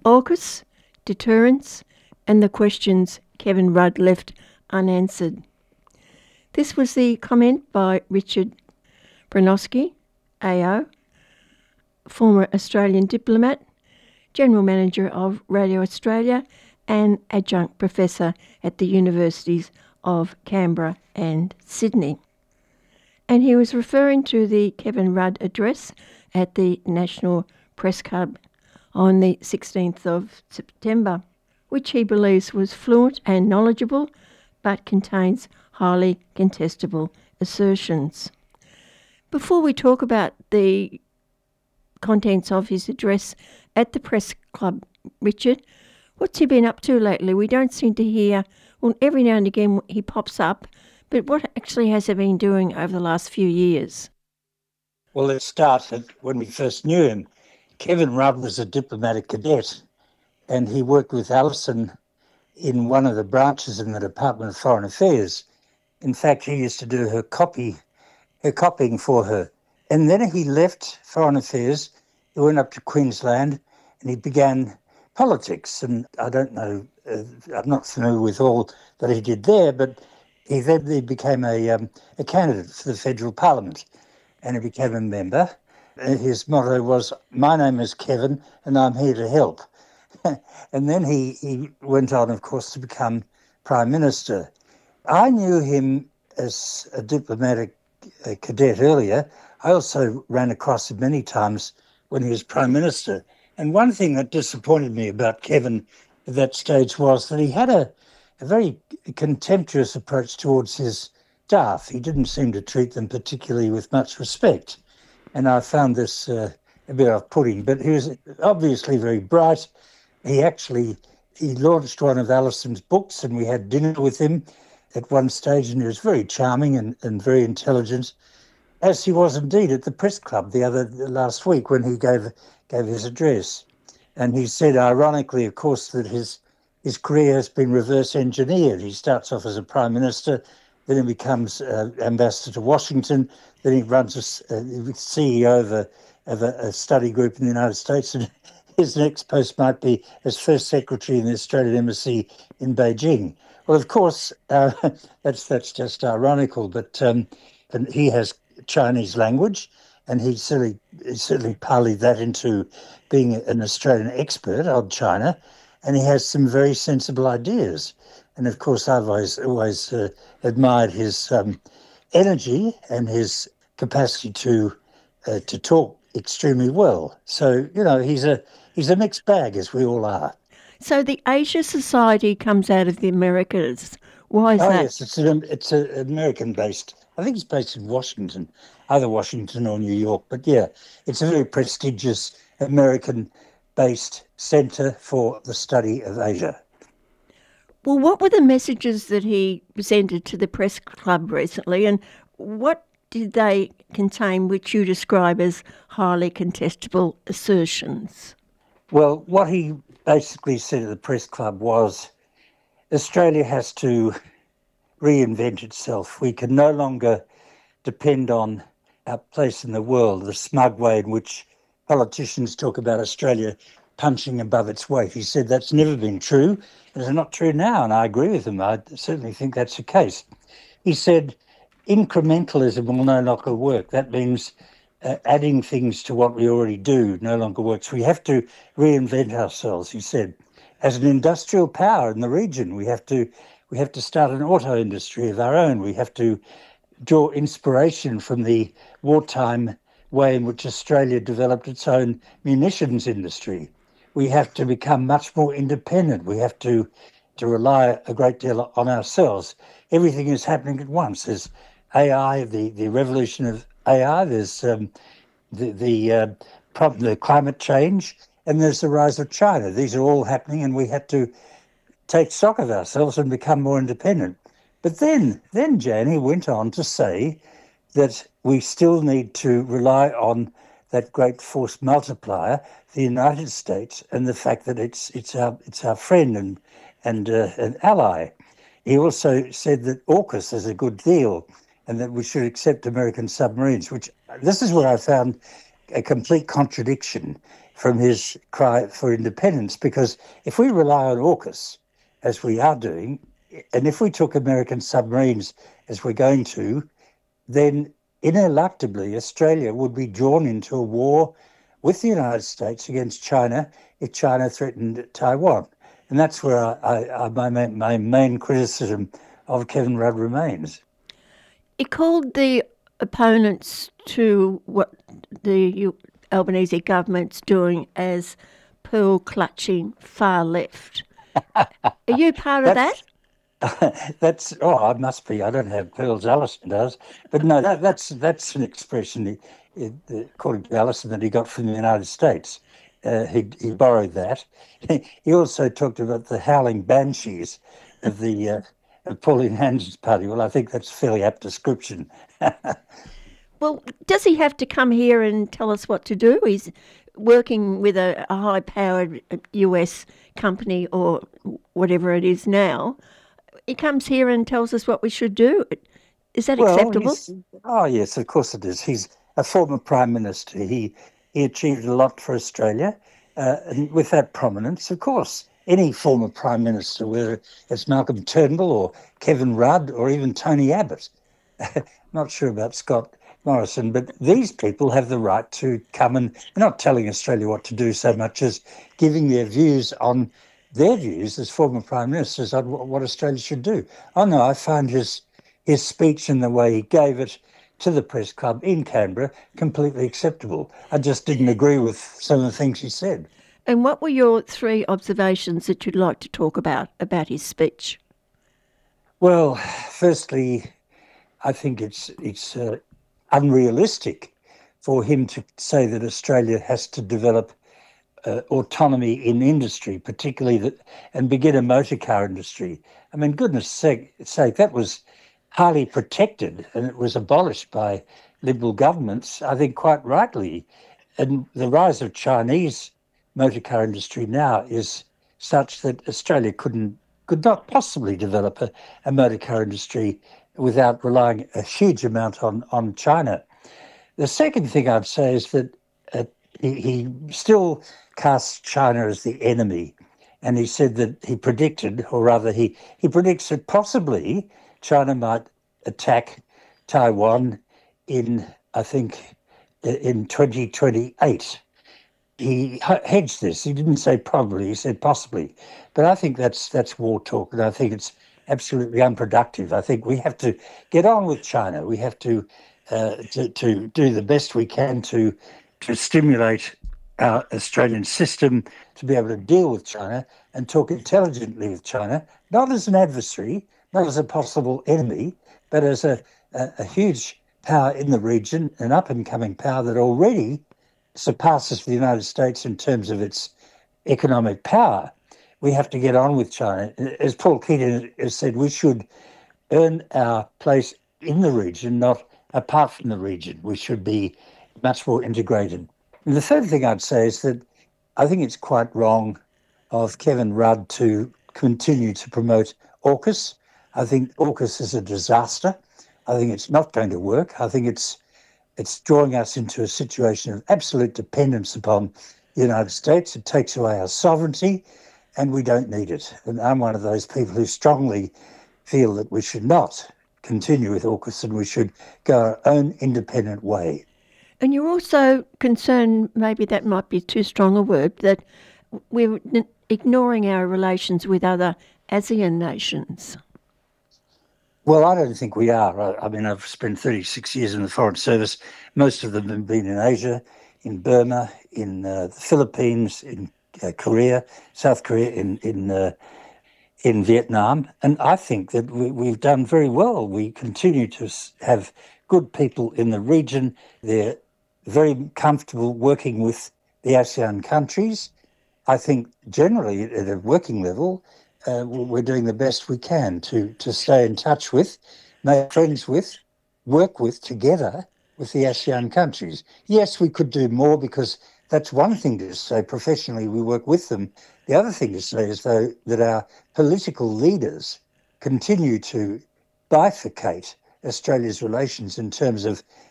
AUKUS, deterrence, and the questions Kevin Rudd left unanswered. This was the comment by Richard Broinowski, AO, former Australian diplomat, General Manager of Radio Australia and Adjunct Professor at the Universities of Canberra and Sydney. And he was referring to the Kevin Rudd address at the National Press Club on the 16th of September, which he believes was fluent and knowledgeable, but contains highly contestable assertions. Before we talk about the contents of his address at the Press Club, Richard, what's he been up to lately? We don't seem to hear, well, every now and again he pops up, but what actually has he been doing over the last few years? Well, it started when we first knew him. Kevin Rudd was a diplomatic cadet, and he worked with Alison in one of the branches in the Department of Foreign Affairs. In fact, he used to do her copying for her. And then he left Foreign Affairs, he went up to Queensland, and he began politics. And I don't know, I'm not familiar with all that he did there, but he became a candidate for the federal parliament, and he became a member. And his motto was, "My name is Kevin, and I'm here to help." And then he went on, of course, to become Prime Minister. I knew him as a diplomatic cadet earlier. I also ran across him many times when he was Prime Minister. And one thing that disappointed me about Kevin at that stage was that he had a very contemptuous approach towards his staff. He didn't seem to treat them particularly with much respect. And I found this a bit off-putting. But he was obviously very bright. He launched one of Alison's books, and we had dinner with him at one stage, and he was very charming and very intelligent, as he was indeed at the Press Club last week when he gave his address. And he said, ironically, of course, that his career has been reverse engineered. He starts off as a Prime Minister, then he becomes ambassador to Washington, then he runs CEO of a study group in the United States, and his next post might be as First Secretary in the Australian Embassy in Beijing. Well, of course, that's just ironical, but and he has Chinese language, and he certainly parlayed that into being an Australian expert on China, and he has some very sensible ideas. And of course, I've always admired his energy and his capacity to talk extremely well. So, he's a mixed bag, as we all are. So the Asia Society comes out of the Americas. Why is that? Yes, it's American-based. I think it's based in Washington, either Washington or New York. But yeah, it's a very prestigious American-based centre for the study of Asia. Well, what were the messages that he presented to the Press Club recently, and what did they contain which you describe as highly contestable assertions? Well, what he basically said at the Press Club was Australia has to reinvent itself. We can no longer depend on our place in the world, the smug way in which politicians talk about Australia punching above its weight. He said that's never been true. It's not true now, and I agree with him. I certainly think that's the case. He said incrementalism will no longer work. That means adding things to what we already do no longer works. We have to reinvent ourselves, he said. As an industrial power in the region, we have to start an auto industry of our own. We have to draw inspiration from the wartime way in which Australia developed its own munitions industry. We have to become much more independent. We have to rely a great deal on ourselves. Everything is happening at once. There's AI, the revolution of AI, there's the climate change, and there's the rise of China. These are all happening, and we have to take stock of ourselves and become more independent. But then Jan, he went on to say that we still need to rely on that great force multiplier, the United States, and the fact that it's our friend and an ally. He also said that AUKUS is a good deal and that we should accept American submarines, which this is where I found a complete contradiction. from his cry for independence, because if we rely on AUKUS, as we are doing, and if we took American submarines as we're going to, then ineluctably Australia would be drawn into a war with the United States against China if China threatened Taiwan. And that's where my main criticism of Kevin Rudd remains. He called the opponents to what the Albanese government's doing as pearl-clutching far left. Are you part of that? I must be. I don't have pearls. Alison does, but no, that's an expression, according to Alison, that he got from the United States. He borrowed that. He also talked about the howling banshees of the of Pauline Hanson's party. Well, I think that's a fairly apt description. Well, does he have to come here and tell us what to do? He's working with a high-powered US company or whatever it is now. He comes here and tells us what we should do. Is that acceptable? Oh, yes, of course it is. He's a former Prime Minister. He achieved a lot for Australia. And with that prominence, of course, any former Prime Minister, whether it's Malcolm Turnbull or Kevin Rudd or even Tony Abbott, not sure about Scott Morrison, but these people have the right to come and they're not telling Australia what to do so much as giving their views on their views as former Prime Ministers on what Australia should do. Oh no, I find his speech and the way he gave it to the press club in Canberra completely acceptable. I just didn't agree with some of the things he said. And what were your 3 observations that you'd like to talk about his speech? Well, firstly, I think it's unrealistic for him to say that Australia has to develop autonomy in industry, particularly and begin a motor car industry. I mean, goodness sake, that was highly protected and it was abolished by Liberal governments, I think quite rightly. And the rise of Chinese motor car industry now is such that Australia could not possibly develop a motor car industry without relying a huge amount on China. The second thing I'd say is that he still casts China as the enemy. And he said that he predicted, or rather he predicts that possibly China might attack Taiwan in 2028. He hedged this. He didn't say probably, he said possibly. But I think that's war talk, and I think it's absolutely unproductive. I think we have to get on with China. We have to do the best we can to stimulate our Australian system to be able to deal with China and talk intelligently with China, not as an adversary, not as a possible enemy, but as a huge power in the region, an up-and-coming power that already surpasses the United States in terms of its economic power. We have to get on with China. As Paul Keating has said, we should earn our place in the region, not apart from the region. We should be much more integrated. And the third thing I'd say is that I think it's quite wrong of Kevin Rudd to continue to promote AUKUS. I think AUKUS is a disaster. I think it's not going to work. I think it's drawing us into a situation of absolute dependence upon the United States. It takes away our sovereignty, and we don't need it. And I'm one of those people who strongly feel that we should not continue with AUKUS and we should go our own independent way. And you're also concerned, maybe that might be too strong a word, that we're ignoring our relations with other ASEAN nations. Well, I don't think we are. I mean, I've spent 36 years in the Foreign Service. Most of them have been in Asia, in Burma, in the Philippines, in Korea, South Korea, in Vietnam. And I think that we've done very well. We continue to have good people in the region. They're very comfortable working with the ASEAN countries. I think generally at a working level, we're doing the best we can to stay in touch with, make friends with, work with together with the ASEAN countries. Yes, we could do more because that's one thing to say. Professionally, we work with them. The other thing to say is, though, that our political leaders continue to bifurcate Australia's relations in terms of